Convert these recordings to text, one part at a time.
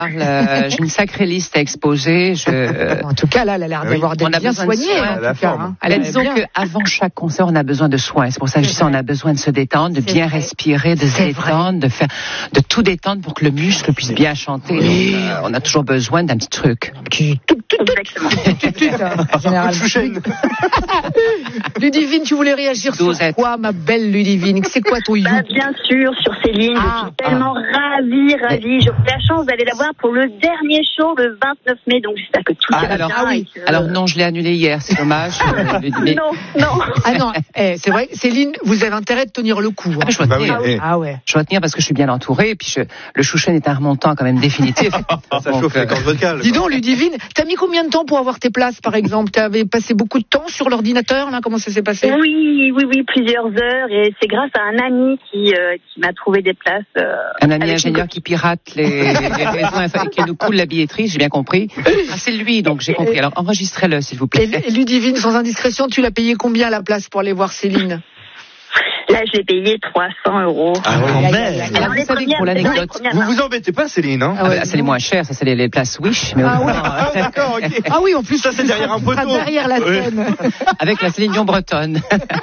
J'ai une sacrée liste à exposer. En tout cas, là, elle a l'air d'avoir d'être bien soignée. Disons qu'avant chaque concert, on a besoin de soins. C'est pour ça que je dis ça, on a besoin de se détendre, de bien respirer, de se détendre, de tout détendre pour que le muscle puisse bien chanter. Oui. Donc, on a toujours besoin d'un petit truc. Ludivine, tu voulais réagir sur quoi, ma belle Ludivine? C'est quoi ton you? Bien sûr, sur Céline. Je suis tellement ravie. J'ai eu la chance d'aller la voir pour le dernier show le 29 mai, donc j'espère que tout ira bien. Alors non, je l'ai annulé hier, c'est dommage. Non. Ah non, c'est vrai, Céline, vous avez intérêt de tenir le coup. Je dois tenir. Je dois tenir parce que je suis bien entourée, et puis le Chouchen est un remontant quand même définitif. Ça chauffe les cordes vocales. Dis donc, Ludivine, t'as mis combien de temps pour avoir tes places, par exemple? T'avais passé beaucoup de temps sur l'ordinateur, là? Comment ça s'est passé? Oui, plusieurs heures, et c'est grâce à un ami qui m'a trouvé des places. Un ami ingénieur qui pirate les réseaux et qui nous coule la billetterie, j'ai bien compris. C'est lui, donc j'ai compris. Alors enregistrez-le, s'il vous plaît. Et Ludivine, sans indiscrétion, tu l'as payé combien la place pour aller voir Céline? Là, je l'ai payé 300 €. Alors, vous savez que pour l'anecdote, vous vous embêtez pas, Céline, hein? c'est les moins chers, ça c'est les places Wish. Mais d'accord, ok. Ah oui, en plus, ça c'est derrière un poteau. Derrière la scène. Avec la Céline Dion bretonne.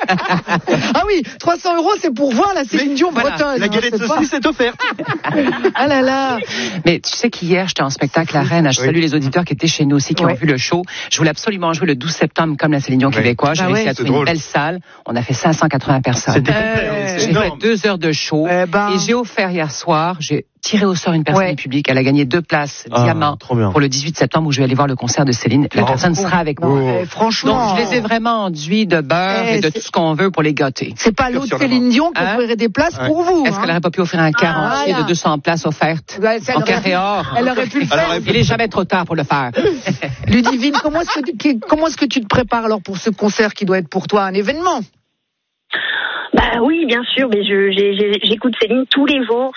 Ah oui, 300 €, c'est pour voir la Céline Dion bretonne. La galette saucisse est offerte. Ah là là. Mais tu sais qu'hier, j'étais en spectacle à Rennes. Je salue les auditeurs qui étaient chez nous aussi, qui ont vu le show. Je voulais absolument jouer le 12 septembre comme la Céline Dion québécois. J'ai réussi à trouver une belle salle. On a fait 580 personnes. J'ai fait 2 heures de show. Et j'ai offert hier soir, j'ai tiré au sort une personne du public. Elle a gagné 2 places diamant pour le 18 septembre où je vais aller voir le concert de Céline. La personne sera avec moi. Franchement. Donc, je les ai vraiment enduits de beurre et de tout ce qu'on veut pour les gâter. C'est pas l'autre Céline Dion qui offrirait des places pour vous. Est-ce qu'elle n'aurait pas pu offrir un quart entier de 200 places offertes en carré or? Elle aurait pu le faire. Il est jamais trop tard pour le faire. Ludivine, comment est-ce que tu te prépares alors pour ce concert qui doit être pour toi un événement? Oui, bien sûr, mais j'écoute Céline tous les jours.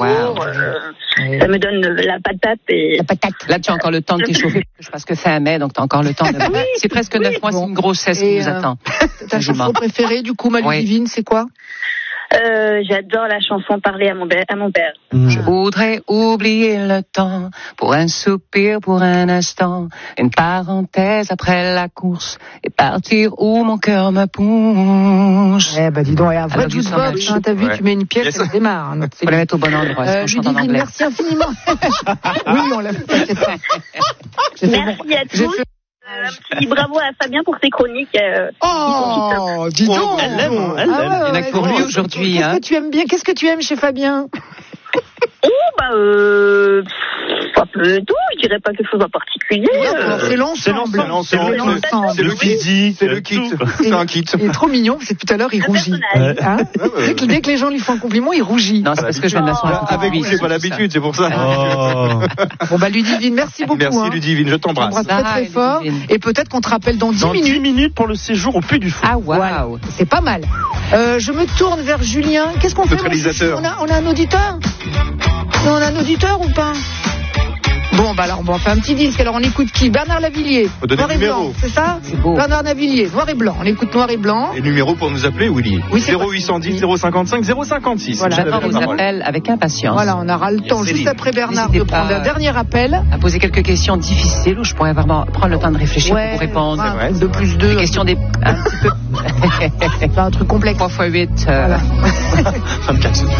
Ça me donne la patate. Là, tu as encore le temps de t'échauffer parce que fin mai, donc tu as encore le temps de... C'est presque 9 mois, c'est une grossesse qui nous attend. Ta chanson préférée, du coup, ma Ludivine, c'est quoi? J'adore la chanson Parler à mon père. Je voudrais oublier le temps pour un soupir, pour un instant, une parenthèse après la course et partir où mon cœur me pousse. Dis donc, un vrai jukebox, t'as vu, tu mets une pièce, elle démarre. Faut la mettre au bon endroit. Ludivine, merci infiniment. Oui, on l'a fait. Merci à tous. Un petit bravo à Fabien pour ses chroniques. Dis donc. Elle l'aime. Il y en a que pour lui aujourd'hui. Qu'est-ce que tu aimes chez Fabien? Pas peu tout, je dirais pas quelque chose en particulier. C'est l'ensemble. C'est le kit. C'est le kit. C'est un kit. Il est trop mignon, c'est tout à l'heure, il rougit. Dès que les gens lui font un compliment, il rougit. Non, c'est parce que je viens de m'asseoir. Avec vous, j'ai pas l'habitude, c'est pour ça. Bon, Ludivine, merci beaucoup. Merci, Ludivine, je t'embrasse. Je t'embrasse très fort. Et peut-être qu'on te rappelle dans 10 minutes. Dans 10 minutes pour le séjour au Puy du Fou. Ah, waouh. C'est pas mal. Je me tourne vers Julien. Qu'est-ce qu'on fait? On a un auditeur? On a un auditeur ou pas? Bon, alors, on fait un petit disque. Alors, on écoute qui? Bernard Lavillier. Faut donner Noir et blanc, c'est ça? C'est beau. Bernard Lavillier, noir et blanc. On écoute noir et blanc. Et numéro pour nous appeler, Willy? Oui, 0810 055 056. Voilà. J'attends vos appels avec impatience. Voilà, on aura le temps juste après Bernard de prendre un dernier appel. À poser quelques questions difficiles où je pourrais vraiment prendre le temps de réfléchir pour vous répondre. 2 plus 2. Des questions un petit peu... un truc complexe. 3 x 8. Voilà. 24.